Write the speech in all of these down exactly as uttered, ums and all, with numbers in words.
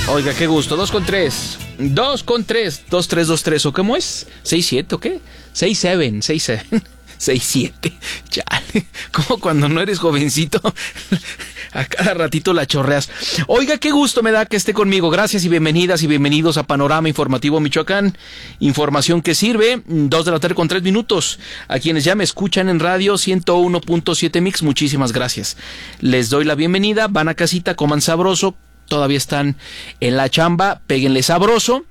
Oiga, qué gusto. Dos con tres. Dos con tres. Dos, tres, dos, tres. ¿O cómo es? ¿Seis, siete o qué? Seis, seven. Seis, seven. Seis, siete. Chale. Como cuando no eres jovencito. A cada ratito la chorreas. Oiga, qué gusto me da que esté conmigo. Gracias y bienvenidas y bienvenidos a Panorama Informativo Michoacán. Información que sirve. Dos de la tarde con tres minutos. A quienes ya me escuchan en radio ciento uno punto siete Mix, muchísimas gracias. Les doy la bienvenida. Van a casita, coman sabroso. Todavía están en la chamba, péguenle sabroso.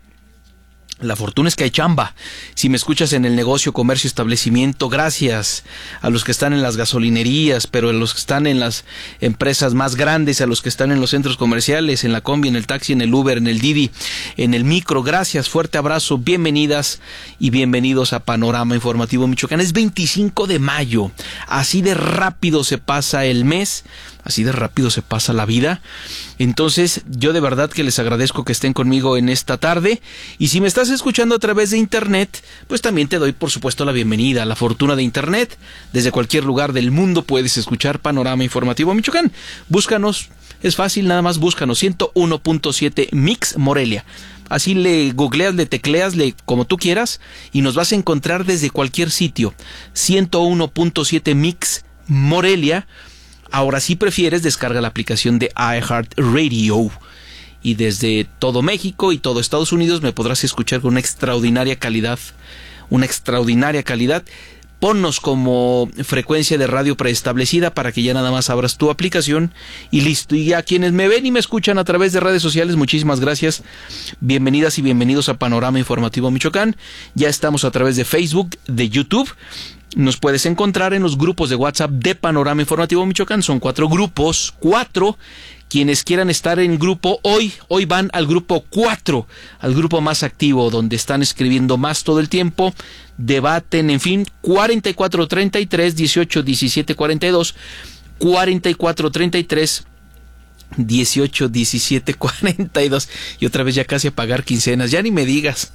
La fortuna es que hay chamba. Si me escuchas en el negocio, comercio, establecimiento, gracias a los que están en las gasolinerías, pero a los que están en las empresas más grandes, a los que están en los centros comerciales, en la combi, en el taxi, en el Uber, en el Didi, en el micro, gracias, fuerte abrazo, bienvenidas y bienvenidos a Panorama Informativo Michoacán. Es veinticinco de mayo, así de rápido se pasa el mes. Así de rápido se pasa la vida. Entonces, yo de verdad que les agradezco que estén conmigo en esta tarde. Y si me estás escuchando a través de internet, pues también te doy, por supuesto, la bienvenida. La fortuna de internet. Desde cualquier lugar del mundo puedes escuchar Panorama Informativo Michoacán. Búscanos, es fácil, nada más búscanos. ciento uno punto siete Mix Morelia. Así le googleas, le tecleas, le, como tú quieras, y nos vas a encontrar desde cualquier sitio. ciento uno punto siete Mix Morelia. Ahora, si prefieres, descarga la aplicación de iHeartRadio y desde todo México y todo Estados Unidos me podrás escuchar con una extraordinaria calidad, una extraordinaria calidad. Ponnos como frecuencia de radio preestablecida para que ya nada más abras tu aplicación y listo. Y a quienes me ven y me escuchan a través de redes sociales, muchísimas gracias. Bienvenidas y bienvenidos a Panorama Informativo Michoacán. Ya estamos a través de Facebook, de YouTube. Nos puedes encontrar en los grupos de WhatsApp de Panorama Informativo Michoacán. Son cuatro grupos, cuatro. Quienes quieran estar en grupo hoy, hoy van al grupo cuatro, al grupo más activo, donde están escribiendo más todo el tiempo, debaten, en fin, cuarenta y cuatro treinta y tres dieciocho diecisiete cuarenta y dos, cuarenta y cuatro treinta y tres dieciocho diecisiete cuarenta y dos, y otra vez ya casi a pagar quincenas, ya ni me digas,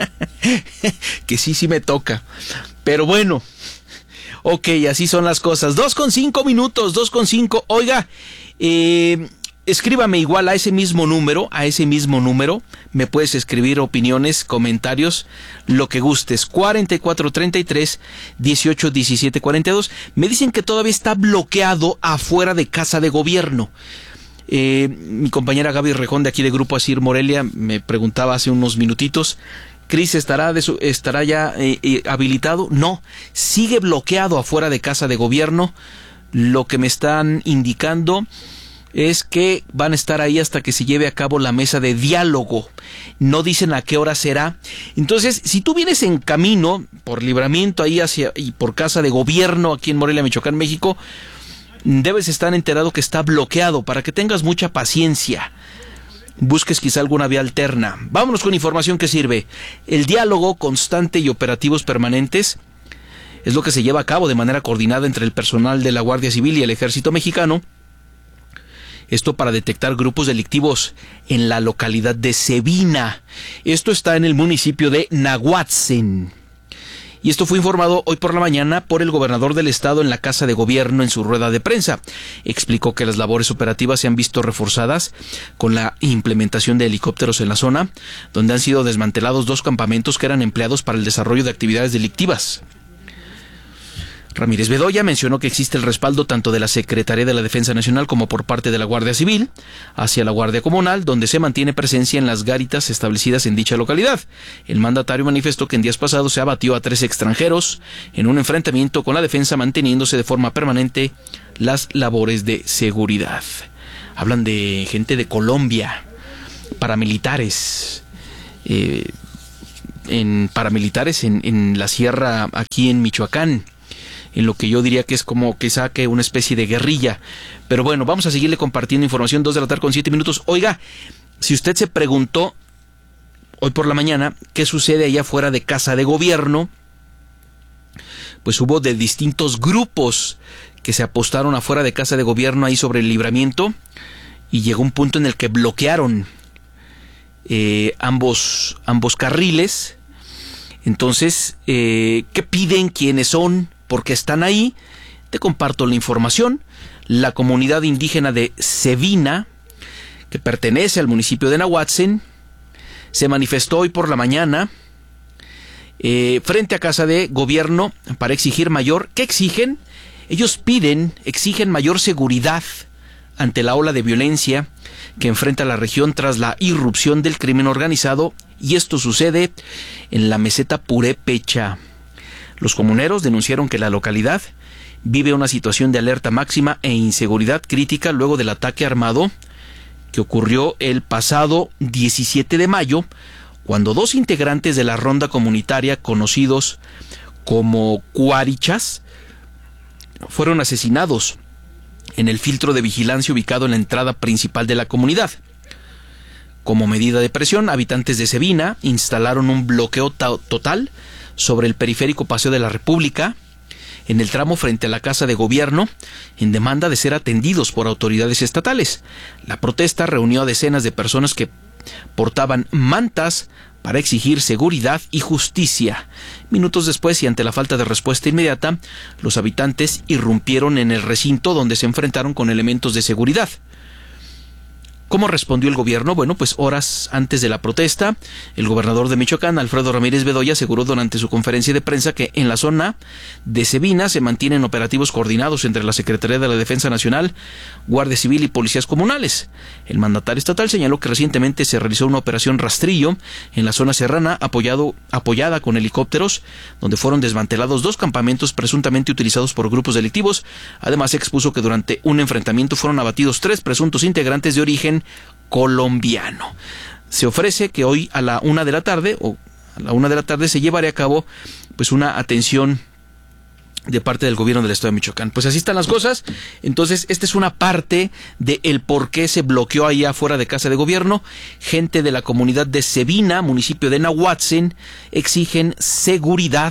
que sí, sí me toca, pero bueno. Ok, así son las cosas. Dos con cinco minutos, dos con cinco. Oiga, eh, escríbame igual a ese mismo número, a ese mismo número. Me puedes escribir opiniones, comentarios, lo que gustes. cuarenta y cuatro treinta y tres dieciocho diecisiete cuarenta y dos. Me dicen que todavía está bloqueado afuera de Casa de Gobierno. Eh, mi compañera Gaby Rejón de aquí de Grupo Asir Morelia me preguntaba hace unos minutitos. Cris, ¿estará, de su, ¿estará ya eh, eh, habilitado? No, sigue bloqueado afuera de Casa de Gobierno. Lo que me están indicando es que van a estar ahí hasta que se lleve a cabo la mesa de diálogo. No dicen a qué hora será. Entonces, si tú vienes en camino por Libramiento ahí hacia y por Casa de Gobierno aquí en Morelia, Michoacán, México, debes estar enterado que está bloqueado para que tengas mucha paciencia. Busques quizá alguna vía alterna. Vámonos con información que sirve. El diálogo constante y operativos permanentes es lo que se lleva a cabo de manera coordinada entre el personal de la Guardia Civil y el Ejército Mexicano. Esto para detectar grupos delictivos en la localidad de Cebina. Esto está en el municipio de Nahuatzen. Y esto fue informado hoy por la mañana por el gobernador del estado en la Casa de Gobierno en su rueda de prensa. Explicó que las labores operativas se han visto reforzadas con la implementación de helicópteros en la zona, donde han sido desmantelados dos campamentos que eran empleados para el desarrollo de actividades delictivas. Ramírez Bedoya mencionó que existe el respaldo tanto de la Secretaría de la Defensa Nacional como por parte de la Guardia Civil hacia la Guardia Comunal, donde se mantiene presencia en las garitas establecidas en dicha localidad. El mandatario manifestó que en días pasados se abatió a tres extranjeros en un enfrentamiento con la defensa, manteniéndose de forma permanente las labores de seguridad. Hablan de gente de Colombia, paramilitares, eh, en paramilitares en, en la sierra aquí en Michoacán, en lo que yo diría que es como que saque una especie de guerrilla. Pero bueno, vamos a seguirle compartiendo información. Dos de la tarde con siete minutos. Oiga, si usted se preguntó hoy por la mañana qué sucede allá afuera de Casa de Gobierno, pues hubo de distintos grupos que se apostaron afuera de Casa de Gobierno ahí sobre el Libramiento, y llegó un punto en el que bloquearon eh, ambos, ambos carriles. Entonces, eh, ¿qué piden? ¿Quiénes son? ¿Por qué están ahí? Te comparto la información. La comunidad indígena de Cebina que pertenece al municipio de Nahuatzen, se manifestó hoy por la mañana eh, frente a Casa de Gobierno para exigir mayor... ¿Qué exigen? Ellos piden, exigen mayor seguridad ante la ola de violencia que enfrenta la región tras la irrupción del crimen organizado, y esto sucede en la meseta Purépecha. Los comuneros denunciaron que la localidad vive una situación de alerta máxima e inseguridad crítica luego del ataque armado que ocurrió el pasado diecisiete de mayo, cuando dos integrantes de la ronda comunitaria conocidos como cuarichas fueron asesinados en el filtro de vigilancia ubicado en la entrada principal de la comunidad. Como medida de presión, habitantes de Cebina instalaron un bloqueo total sobre el periférico Paseo de la República, en el tramo frente a la Casa de Gobierno, en demanda de ser atendidos por autoridades estatales. La protesta reunió a decenas de personas que portaban mantas para exigir seguridad y justicia. Minutos después, y ante la falta de respuesta inmediata, los habitantes irrumpieron en el recinto, donde se enfrentaron con elementos de seguridad. ¿Cómo respondió el gobierno? Bueno, pues horas antes de la protesta, el gobernador de Michoacán, Alfredo Ramírez Bedoya, aseguró durante su conferencia de prensa que en la zona de Cebina se mantienen operativos coordinados entre la Secretaría de la Defensa Nacional, Guardia Civil y policías comunales. El mandatario estatal señaló que recientemente se realizó una operación rastrillo en la zona serrana apoyado, apoyada con helicópteros, donde fueron desmantelados dos campamentos presuntamente utilizados por grupos delictivos. Además, expuso que durante un enfrentamiento fueron abatidos tres presuntos integrantes de origen colombiano. Se ofrece que hoy a la una de la tarde o a la una de la tarde se llevará a cabo pues una atención de parte del gobierno del estado de Michoacán. Pues así están las cosas. Entonces, esta es una parte de el por qué se bloqueó ahí afuera de Casa de Gobierno. Gente de la comunidad de Cebina, municipio de Nahuatzen, exigen seguridad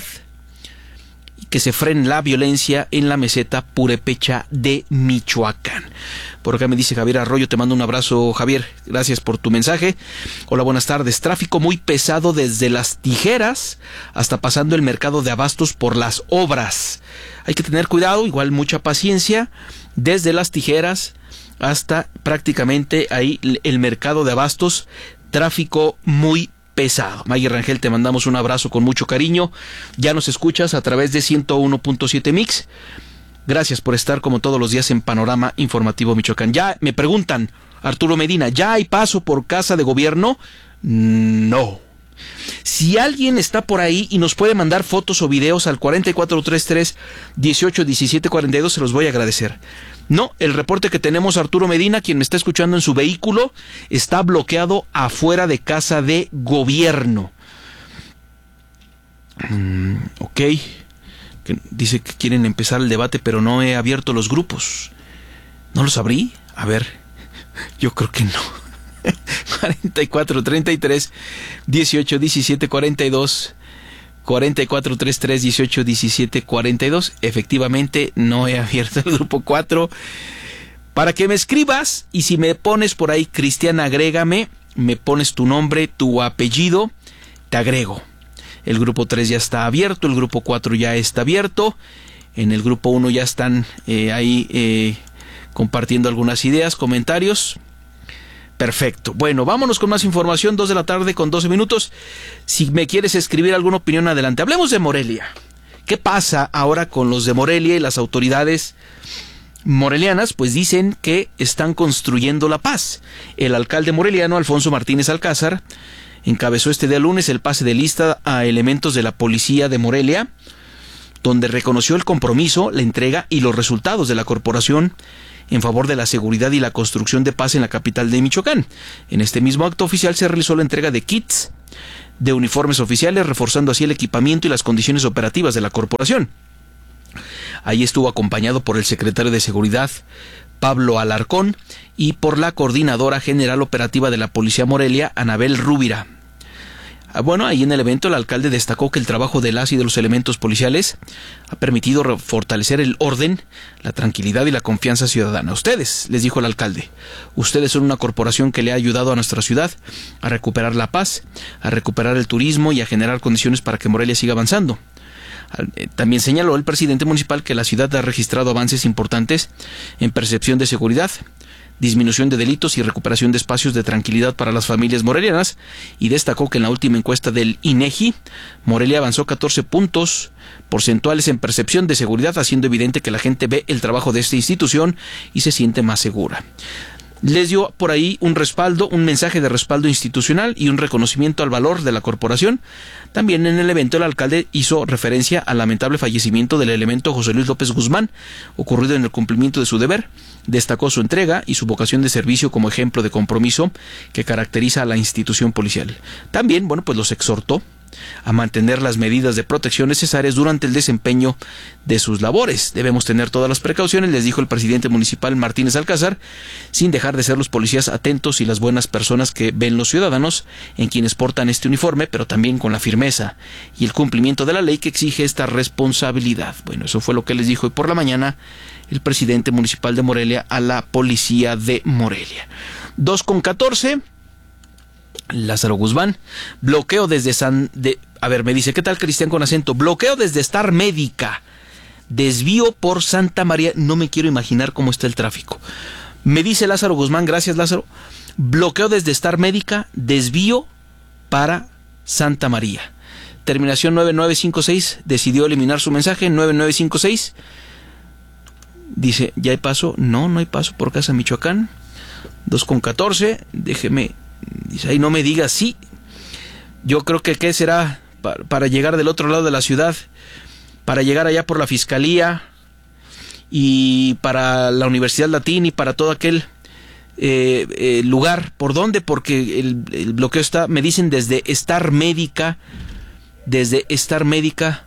y que se frene la violencia en la meseta Purépecha de Michoacán. Por acá me dice Javier Arroyo, te mando un abrazo, Javier, gracias por tu mensaje. Hola, buenas tardes. Tráfico muy pesado desde Las Tijeras hasta pasando el mercado de abastos por las obras. Hay que tener cuidado, igual mucha paciencia, desde Las Tijeras hasta prácticamente ahí el mercado de abastos, tráfico muy pesado. Maggie Rangel, te mandamos un abrazo con mucho cariño. Ya nos escuchas a través de ciento uno punto siete Mix. Gracias por estar como todos los días en Panorama Informativo Michoacán. Ya me preguntan, Arturo Medina, ¿ya hay paso por Casa de Gobierno? No. Si alguien está por ahí y nos puede mandar fotos o videos al cuatro cuatro tres tres, dieciocho diecisiete cuarenta y dos, se los voy a agradecer. No, el reporte que tenemos, Arturo Medina, quien me está escuchando en su vehículo, está bloqueado afuera de Casa de Gobierno. Mm, ok. Que dice que quieren empezar el debate, pero no he abierto los grupos. ¿No los abrí? A ver, yo creo que no. cuarenta y cuatro treinta y tres, dieciocho diecisiete cuarenta y dos, cuarenta y cuatro treinta y tres, dieciocho diecisiete cuarenta y dos. Efectivamente, no he abierto el grupo cuatro. Para que me escribas, y si me pones por ahí, Cristian, agrégame, me pones tu nombre, tu apellido, te agrego. El grupo tres ya está abierto, el grupo cuatro ya está abierto, en el grupo uno ya están eh, ahí eh, compartiendo algunas ideas, comentarios. Perfecto. Bueno, vámonos con más información, dos de la tarde con doce minutos. Si me quieres escribir alguna opinión, adelante. Hablemos de Morelia. ¿Qué pasa ahora con los de Morelia y las autoridades morelianas? Pues dicen que están construyendo la paz. El alcalde moreliano, Alfonso Martínez Alcázar, encabezó este día lunes el pase de lista a elementos de la policía de Morelia, donde reconoció el compromiso, la entrega y los resultados de la corporación en favor de la seguridad y la construcción de paz en la capital de Michoacán. En este mismo acto oficial se realizó la entrega de kits de uniformes oficiales, reforzando así el equipamiento y las condiciones operativas de la corporación. Ahí estuvo acompañado por el secretario de Seguridad, Pablo Alarcón, y por la coordinadora general operativa de la Policía Morelia, Anabel Rúbira. Bueno, ahí en el evento el alcalde destacó que el trabajo de las y de los elementos policiales ha permitido fortalecer el orden, la tranquilidad y la confianza ciudadana. Ustedes, les dijo el alcalde, ustedes son una corporación que le ha ayudado a nuestra ciudad a recuperar la paz, a recuperar el turismo y a generar condiciones para que Morelia siga avanzando. También señaló el presidente municipal que la ciudad ha registrado avances importantes en percepción de seguridad, disminución de delitos y recuperación de espacios de tranquilidad para las familias morelianas, y destacó que en la última encuesta del INEGI, Morelia avanzó catorce puntos porcentuales en percepción de seguridad, haciendo evidente que la gente ve el trabajo de esta institución y se siente más segura. Les dio por ahí un respaldo, un mensaje de respaldo institucional y un reconocimiento al valor de la corporación. También en el evento el alcalde hizo referencia al lamentable fallecimiento del elemento José Luis López Guzmán, ocurrido en el cumplimiento de su deber. Destacó su entrega y su vocación de servicio como ejemplo de compromiso que caracteriza a la institución policial. También, bueno, pues los exhortó a mantener las medidas de protección necesarias durante el desempeño de sus labores. Debemos tener todas las precauciones, les dijo el presidente municipal Martínez Alcázar, sin dejar de ser los policías atentos y las buenas personas que ven los ciudadanos en quienes portan este uniforme, pero también con la firmeza y el cumplimiento de la ley que exige esta responsabilidad. Bueno, eso fue lo que les dijo hoy por la mañana el presidente municipal de Morelia a la policía de Morelia. dos con catorce. Lázaro Guzmán, bloqueo desde San... De, a ver, me dice, ¿qué tal, Cristian con acento? Bloqueo desde Star Médica, desvío por Santa María. No me quiero imaginar cómo está el tráfico. Me dice Lázaro Guzmán, gracias Lázaro, bloqueo desde Star Médica, desvío para Santa María. Terminación nueve nueve cinco seis, decidió eliminar su mensaje, nueve nueve cinco seis. Dice, ¿ya hay paso? No, no hay paso por Casa Michoacán. dos con catorce, déjeme... Dice, ahí no me digas, sí. Yo creo que qué será para, para llegar del otro lado de la ciudad, para llegar allá por la Fiscalía y para la Universidad Latín y para todo aquel eh, eh, lugar. ¿Por dónde? Porque el, el bloqueo está, me dicen, desde Star Médica, desde Star Médica.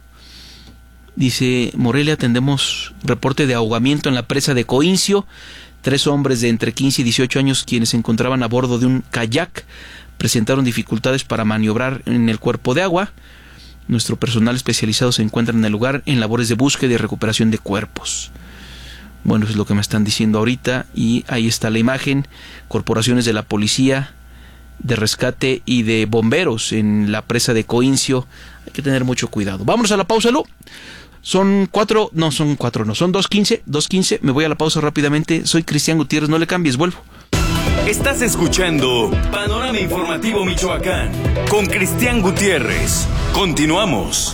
Dice, Morelia, atendemos reporte de ahogamiento en la presa de Coincio. Tres hombres de entre quince y dieciocho años, quienes se encontraban a bordo de un kayak, presentaron dificultades para maniobrar en el cuerpo de agua. Nuestro personal especializado se encuentra en el lugar en labores de búsqueda y recuperación de cuerpos. Bueno, eso es lo que me están diciendo ahorita, y ahí está la imagen. Corporaciones de la policía, de rescate y de bomberos en la presa de Coincio. Hay que tener mucho cuidado. Vámonos a la pausa, Lu. Son cuatro, no, son cuatro, no, son dos quince, dos quince, me voy a la pausa rápidamente. Soy Cristian Gutiérrez, no le cambies, vuelvo. Estás escuchando Panorama Informativo Michoacán con Cristian Gutiérrez. Continuamos.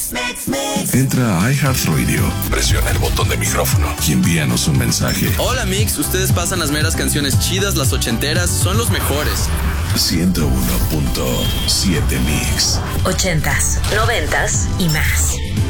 Entra a iHeartRadio, presiona el botón de micrófono y envíanos un mensaje. Hola Mix, ustedes pasan las meras canciones chidas, las ochenteras, son los mejores. ciento uno punto siete Mix. Ochentas, noventas y más.